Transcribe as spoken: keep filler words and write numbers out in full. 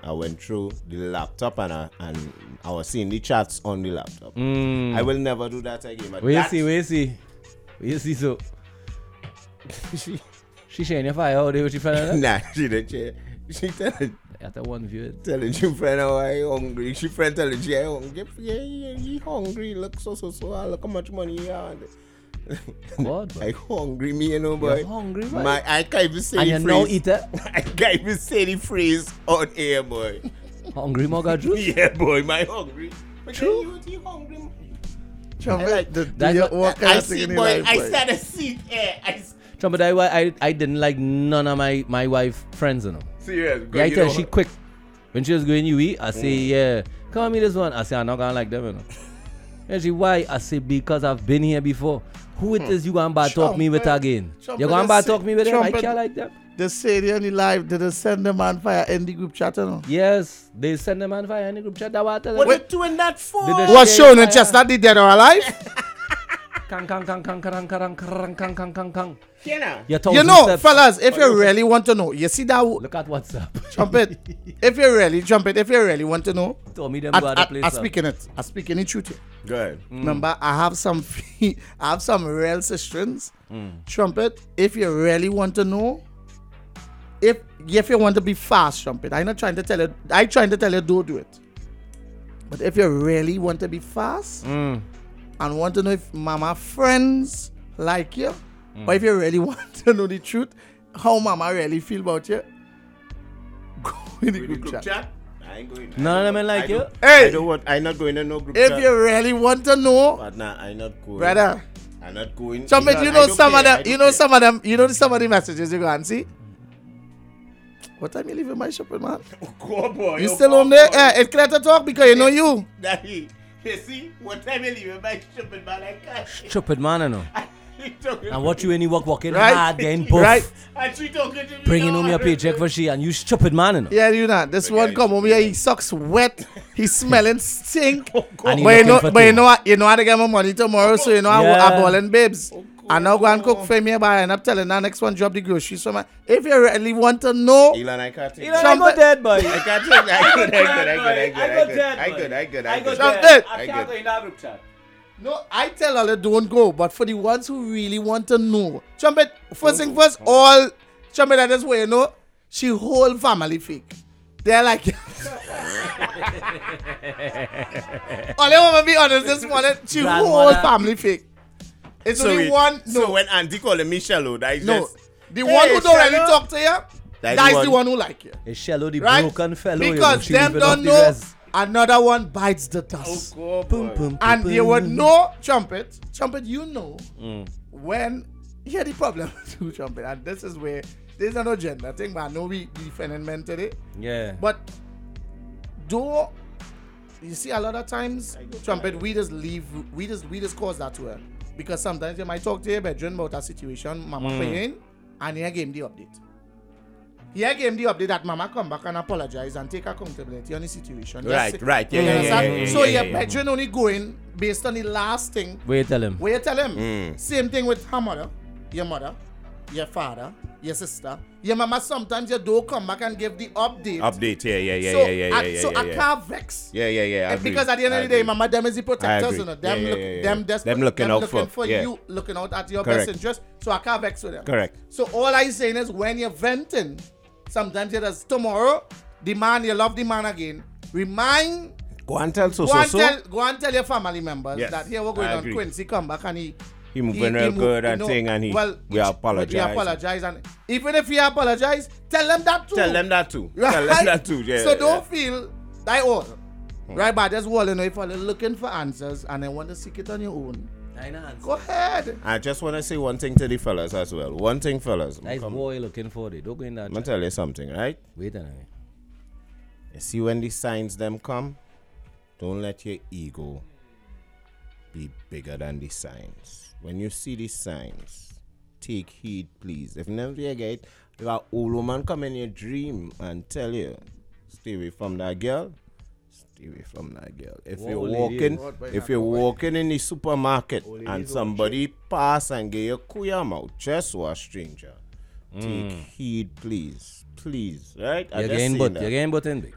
I went through the laptop and I, and I was seeing the chats on the laptop. Mm. I will never do that again. But Where you that- see, where you see? Where you see so? she, She sharing your fire out there with your friend? nah, she didn't. She, she telling, At the one view. telling your friend how I hungry. She friend telling she I hungry. Yeah, yeah, he hungry. Look so so so. Look how much money he had. What? I hungry me, you know, boy. You're hungry, boy. My, I can't even say And the you phrase. now eat it? I can't even say the phrase on air, boy. Hungry mugger juice? Yeah, boy, my hungry. But True. then you, you hungry. Trumpet, I like- the, do That's you- what- what kind I of thing see, in your boy. life, I boy? started see air. I s- Trumpet, I, I, I didn't like none of my, my wife friends, you know. serious. Yeah, I you tell know- she quick. When she was going U E, I say, yeah, come on me this one. I say, I'm not gonna like them, you know. And she, why? I say, because I've been here before. Who it is you gonna bad talk me with Trumpet. again? Trumpet You gonna is bad sick. talk me with them? I Trumpet. can't like them. The say on the live, did they send them on fire in the group chat, you know? Yes, they send them on fire in the group chat. That what I tell What them. you doing that for? Did they- What's share shown your in fire. Chestnut, the dead or alive? Kang, kang, kang, kang, kang, kang, kang, kang, kang, kang, kang. Yeah, Your You thousand know, steps. fellas, if you really want to know, you see that w- Look at WhatsApp. trumpet. If you really trumpet, if you really want to know, Told me them I, go other I, place. I up. speaking it. I speaking the truth here. Good. Remember, I have some, I have some real sisters. Mm. Trumpet. If you really want to know, if if you want to be fast, trumpet. I'm not trying to tell you. I trying to tell you don't do it. But if you really want to be fast Mm. and want to know if mama friends like you, Mm. or if you really want to know the truth, how mama really feel about you, go in the With the group group chat. chat? I ain't going. None of I them don't- like I you? don't- Hey! I don't want. I'm not going to no group If chat. you really want to know, But nah, I'm not going. brother. I'm not going. Trumpet, because you I know don't some of care, them. I You don't know care. some of them. You know some of the messages you go and see. What time you leaving my shopping, man? Go boy. You oh, still go, home there? boy. Eh, it's clear to talk because you know you. Daddy, you see, what time you leaving my shopping man? I can't. Stupid man, you know. He talking And watch you when you work working Right. hard, getting buff, Right. And she talking to me. bringing now. home your paycheck for she, and you stupid man, you know. Yeah, you know. This Okay, one come home here. yeah. He sucks wet. He's smelling stink. And he But you looking know, for but you things. know what? You know how to get my money tomorrow, so you know I Yeah. I balling babes. And now go and cook for me, but I end up telling that next one drop the groceries for me. If you really want to know, Elon, I can't take You know, that. I go dead, boy. I can't take that. I good, I good, I good, I good, I I go good, dead, I boy. good, I good, I I go good. Jump dead. it. I I can't good. go in that group chat. no, I tell all don't go. But for the ones who really want to know, Trumpet, first thing first, all Trumpet that is where you know, she whole family fake. They're like, all I want to be honest this morning, she whole Grandmother. family fake. It's So, only it- one. so No, when Auntie calling me shallow, that is no. just The Hey, one who don't really Shallow. talk to you, That's that's the the one. one who like you. It's shallow, the Right? broken fellow. you know, Because she them leaving off don't the know rest. another one bites the oh dust. God, Boom, boy. boom, And boom, you would boom. know, Trumpet, Trumpet, you know, Mm. when, here the problem too, Trumpet, and this is where, there's no gender thing, but I know we defending men today, Yeah. but do, you see a lot of times, Trumpet, we just leave, we just, we just cause that to her. Because sometimes you might talk to your bedroom about a situation, mama Mm. paying, and here gave him the update. Here gave him the update that mama come back and apologize and take accountability on the situation. Just Right, say- right, yeah, You yeah, yeah, understand? yeah, yeah, So yeah, your yeah, yeah. bedroom only going based on the last thing Wait, tell him. where you tell him. Mm. Same thing with her mother, your mother, your father, your sister, your mama. Sometimes you don't come back and give the update. Update, yeah, yeah, yeah, so yeah, yeah, I, yeah, yeah, so yeah, I yeah. can't vex. Yeah, yeah, yeah. I And agree. because at the end I of the day, agree. mama, them is the protectors, agree. you know. Them, Yeah, yeah, look, yeah, yeah. them, desperate, Them looking out for- for yeah. you, looking out at your Correct. best interest. So I can't vex with them. Correct. So all I'm saying is when you're venting, sometimes you just tomorrow, the man, you love the man again. Remind, Go and tell so, go, so, and so. Tell, go and tell your family members Yes, that here we're going I on. agree. Quincy come back and he He moving real move- good you and know, thing, and he well, we which- apologize. We apologize, and even if you apologize, tell them that too. Tell them that too. Right? Tell them that too. Yeah. so yeah. don't feel that all. Right, but just wall, you know, if you're looking for answers and then want to seek it on your own, I know. go ahead. I just want to say one thing to the fellas as well. One thing, fellas. Nice Come- boy looking for it. Don't go in that I'm gonna chat. tell you something, right? Wait a minute. You see when the signs them come, don't let your ego be bigger than the signs. When you see the signs, take heed, please. If never you get, if a old woman come in your dream and tell you, stay away from that girl, stay away from that girl. If Whoa, you're lady. walking, What, boy, if not you're boy. walking in the supermarket ladies and watch somebody pass and get your kuya mouth, just or a stranger, take heed, please, please, right? I You're just getting saying but. that. You're getting but in big.